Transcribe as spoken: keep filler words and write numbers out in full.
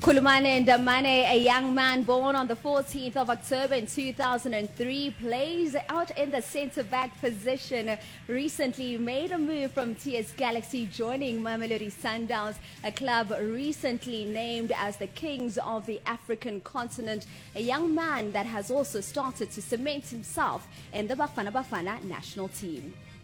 Khulumane Ndamane, a young man born on the fourteenth of October in two thousand three, plays out in the centre-back position. Recently made a move from T S Galaxy, joining Mamelodi Sundowns, a club recently named as the Kings of the African continent. A young man that has also started to cement himself in the Bafana Bafana national team.